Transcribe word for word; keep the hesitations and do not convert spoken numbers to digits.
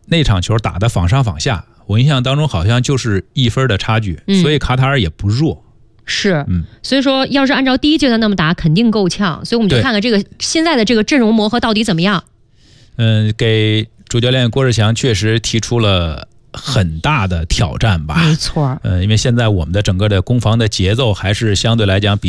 那场球打得仿上仿下，我印象当中好像就是一分的差距， 嗯、 所以卡塔尔也不弱。 是， 嗯， 所以说要是按照第一阶段那么打，肯定够呛。所以我们就看看这个现在的这个阵容磨合到底怎么样。 嗯，给主教练郭志强确实提出了很大的挑战吧？ 没错。 嗯，因为现在我们的整个的攻防的节奏还是相对来讲比